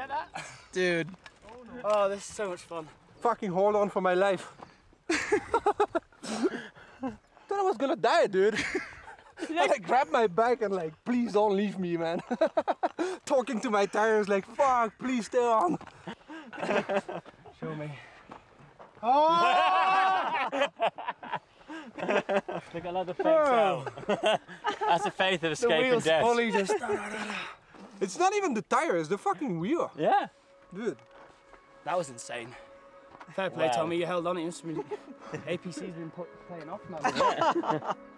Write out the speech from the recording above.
get that? Dude. Oh, this is so much fun. Fucking hold on for my life. Thought I was gonna die, dude. I like grabbed my bike and like, please don't leave me, man. Talking to my tires like, fuck, please stay on. Show me. Oh! Look at the fake tail. That's the faith of escaping death. Fully just. It's not even the tire, it's the fucking wheel. Yeah. Dude. That was insane. Fair play, Wow. Tommy, you held on it instrument. APC's been playing off now.